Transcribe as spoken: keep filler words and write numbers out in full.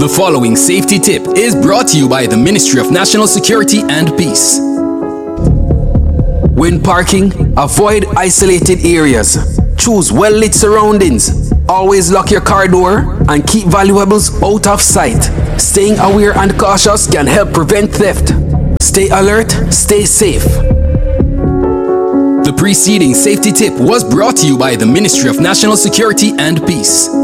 The following safety tip is brought to you by the Ministry of National Security and Peace. When parking, avoid isolated areas. Choose well-lit surroundings. Always lock your car door and keep valuables out of sight. Staying aware and cautious can help prevent theft. Stay alert, stay safe. The preceding safety tip was brought to you by the Ministry of National Security and Peace.